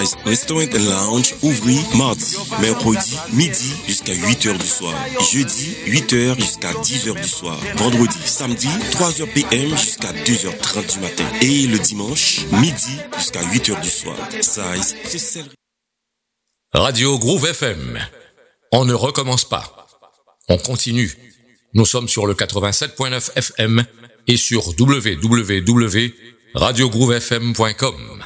Restaurant and Lounge ouvrit mardi, mercredi, midi jusqu'à 8h du soir. Jeudi, 8h jusqu'à 10h du soir. Vendredi, samedi, 3h PM jusqu'à 2h30 du matin. Et le dimanche, midi jusqu'à 8h du soir. Size, c'est celle... Radio Groove FM. On ne recommence pas. On continue. Nous sommes sur le 87.9 FM et sur www.radiogroovefm.com.